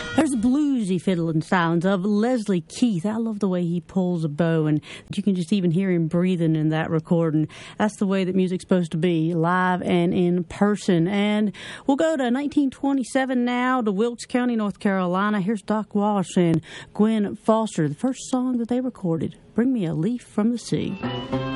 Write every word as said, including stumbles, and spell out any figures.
There's the bluesy fiddling sounds of Leslie Keith. I love the way he pulls a bow, and you can just even hear him breathing in that recording. That's the way that music's supposed to be, live and in person. And we'll go to nineteen twenty-seven now, to Wilkes County, North Carolina. Here's Doc Walsh and Gwen Foster, the first song that they recorded, Bring Me a Leaf from the Sea.